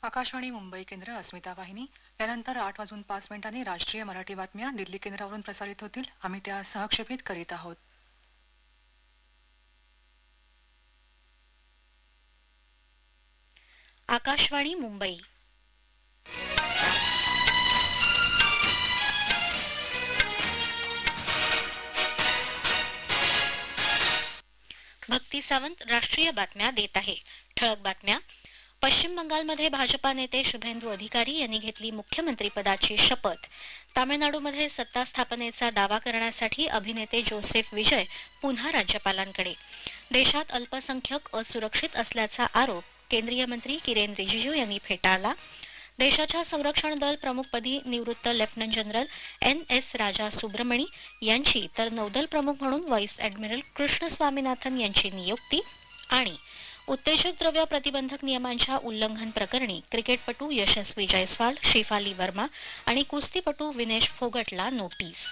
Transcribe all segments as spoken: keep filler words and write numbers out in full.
आकाशवाणी मुंबई केंद्र, अस्मिता वाहिनी. यानंतर आठ वाजून पाच मिनिटांनी राष्ट्रीय मराठी बातम्या दिल्ली केंद्रावरून प्रसारित होतील. आम्ही त्या सहक्षेपित करीत आहोत. आकाशवाणी मुंबई. भक्ती सावंत राष्ट्रीय बातम्या देत आहे. ठळक बातम्या. पश्चिम बंगालमध्ये भाजपा नेते शुभेंदू अधिकारी यांनी घेतली मुख्यमंत्री पदाची शपथ. तामिळनाडूमध्ये सत्ता स्थापनेचा दावा करण्यासाठी अभिनेते जोसेफ विजय पुन्हा राज्यपालांकडे. देशात अल्पसंख्याक असुरक्षित असल्याचा आरोप केंद्रीय मंत्री किरेन रिजिजू यांनी फेटाळला. देशाच्या संरक्षण दल प्रमुखपदी निवृत्त लेफ्टनंट जनरल एन एस राजा सुब्रमणी यांची तर नौदल प्रमुख म्हणून व्हाईस ॲडमिरल कृष्ण स्वामीनाथन यांची नियुक्ती. आणि उत्तेजक द्रव्य प्रतिबंधक नियमांच्या उल्लंघन प्रकरणी क्रिकेटपटू यशस्वी जयस्वाल, शेफाली वर्मा आणि कुस्तीपटू विनेश फोगटला नोटीस.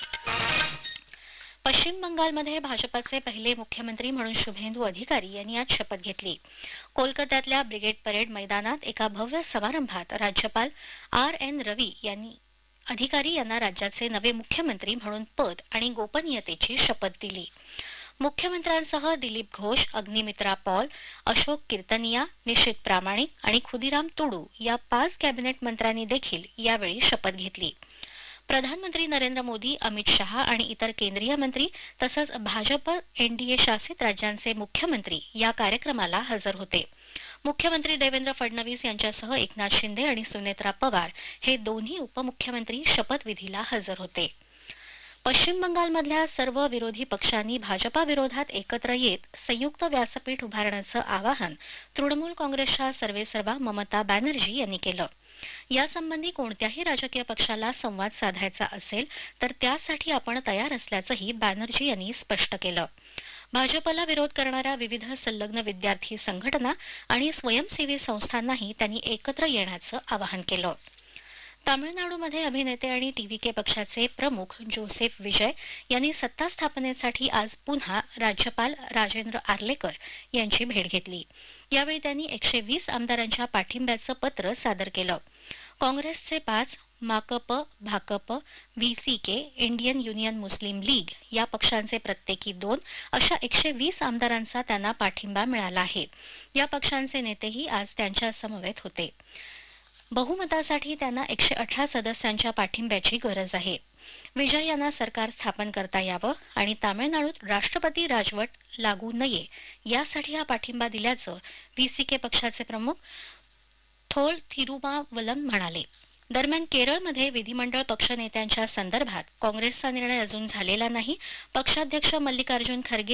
पश्चिम बंगालमध्ये भाजपाचे पहिले मुख्यमंत्री म्हणून शुभेंदू अधिकारी यांनी आज शपथ घेतली. कोलकात्यातल्या ब्रिगेड परेड मैदानात एका भव्य समारंभात राज्यपाल आर एन रवी यांनी अधिकारी यांना राज्याचे नवे मुख्यमंत्री म्हणून पद आणि गोपनीयतेची शपथ दिली. मुख्यमंत्र्यांसह दिलीप घोष, अग्निमित्रा पॉल, अशोक कीर्तनिया, निशित प्रामाणिक आणि खुदीराम तुडू या पाच कॅबिनेट मंत्र्यांनी देखील यावेळी शपथ घेतली. प्रधानमंत्री नरेंद्र मोदी, अमित शहा आणि इतर केंद्रीय मंत्री तसंच भाजप एनडीए शासित राज्यांचे मुख्यमंत्री या कार्यक्रमाला हजर होते. मुख्यमंत्री देवेंद्र फडणवीस यांच्यासह एकनाथ शिंदे आणि सुनेत्रा पवार हे दोन्ही उपमुख्यमंत्री शपथविधीला हजर होते. पश्चिम बंगालमधल्या सर्व विरोधी पक्षांनी भाजपा विरोधात एकत्र येत संयुक्त व्यासपीठ उभारण्याचं आवाहन तृणमूल काँग्रेसच्या सर्वेसर्वा ममता बॅनर्जी यांनी केलं. यासंबंधी कोणत्याही राजकीय पक्षाला संवाद साधायचा असेल तर त्यासाठी आपण तयार असल्याचंही बॅनर्जी यांनी स्पष्ट केलं. भाजपला विरोध करणाऱ्या विविध संलग्न विद्यार्थी संघटना आणि स्वयंसेवी संस्थांनाही त्यांनी एकत्र येण्याचं आवाहन केलं. तामिळनाडूमध्ये अभिनेते आणि टीव्हीके पक्षाचे प्रमुख जोसेफ विजय यांनी सत्ता स्थापनेसाठी आज पुन्हा राज्यपाल राजेंद्र आर्लेकर यांची भेट घेतली. यावेळी त्यांनी एकशे वीस आमदारांच्या पाठिंब्याचं पत्र सादर केलं. काँग्रेसचे पाच, माकप, भाकप, व्हीसीके, इंडियन युनियन मुस्लिम लीग या पक्षांचे प्रत्येकी दोन अशा एकशे वीस आमदारांचा त्यांना पाठिंबा मिळाला आहे. या पक्षांचे नेतेही आज त्यांच्या समवेत होते. बहुमतासाठी त्यांना एकशे अठरा सदस्यांच्या पाठिंब्याची गरज आहे. विजय यांना सरकार स्थापन करता यावं आणि तामिळनाडूत राष्ट्रपती राजवट लागू नये यासाठी हा पाठिंबा दिल्याचं व्हीसीके पक्षाचे प्रमुख थोल थिरुमावलम म्हणाले. दरम्यान केरळमध्ये विधिमंडळ पक्षनेत्यांच्या संदर्भात काँग्रेसचा निर्णय अजून झालेला नाही. पक्षाध्यक्ष मल्लिकार्जुन खरगे